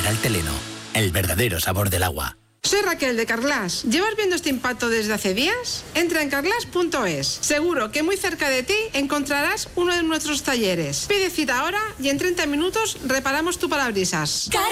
Mineral Teleno, el verdadero sabor del agua. Soy Raquel de Carglass. ¿Llevas viendo este impacto desde hace días? Entra en carglass.es. Seguro que muy cerca de ti encontrarás uno de nuestros talleres. Pide cita ahora y en 30 minutos reparamos tu parabrisas.